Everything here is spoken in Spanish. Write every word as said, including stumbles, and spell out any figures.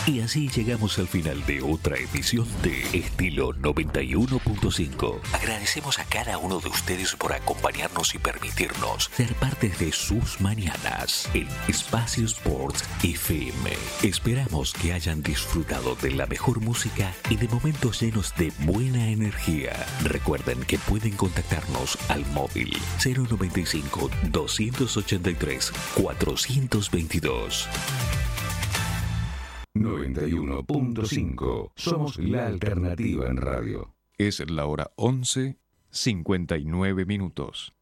Y así llegamos al final de otra emisión de Estilo noventa y uno punto cinco. Agradecemos a cada uno de ustedes por acompañarnos y permitirnos ser parte de sus mañanas en Espacio Sports F M. Esperamos que hayan disfrutado de la mejor música y de momentos llenos de buena energía. Recuerden que pueden contactarnos al móvil cero noventa y cinco, doscientos ochenta y tres, cuatrocientos veintidós. noventa y uno punto cinco. Somos la alternativa en radio. Es la hora once, cincuenta y nueve minutos.